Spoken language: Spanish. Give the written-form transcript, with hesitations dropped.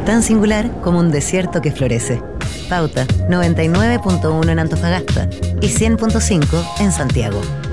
tan singular como un desierto que florece. Pauta 99.1 en Antofagasta y 100.5 en Santiago.